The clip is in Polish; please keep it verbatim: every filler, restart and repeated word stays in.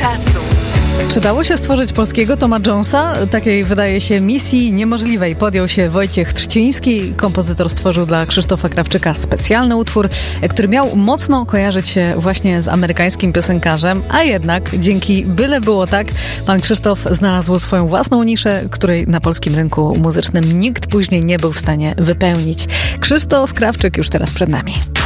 czasu. Czy dało się stworzyć polskiego Toma Jonesa? Takiej, wydaje się, misji niemożliwej podjął się Wojciech Trzciński. Kompozytor stworzył dla Krzysztofa Krawczyka specjalny utwór, który miał mocno kojarzyć się właśnie z amerykańskim piosenkarzem, a jednak dzięki Byle było tak, pan Krzysztof znalazł swoją własną niszę, której na polskim rynku muzycznym nikt później nie był w stanie wypełnić. Krzysztof Krawczyk już teraz przed nami.